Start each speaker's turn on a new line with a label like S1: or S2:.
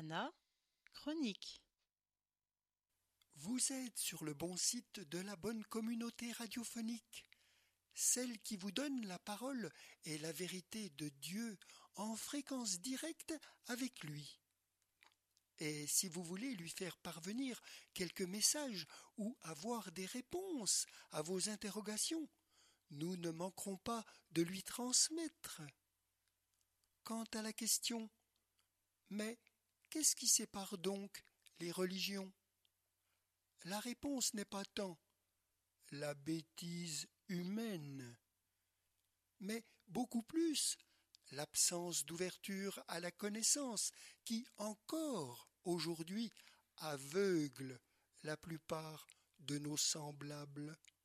S1: Nana, chronique.
S2: Vous êtes sur le bon site de la bonne communauté radiophonique, celle qui vous donne la parole et la vérité de Dieu en fréquence directe avec lui. Et si vous voulez lui faire parvenir quelques messages ou avoir des réponses à vos interrogations, nous ne manquerons pas de lui transmettre. Quant à la question « Mais qu'est-ce qui sépare donc les religions ?» La réponse n'est pas tant la bêtise humaine, mais beaucoup plus l'absence d'ouverture à la connaissance qui encore aujourd'hui aveugle la plupart de nos semblables.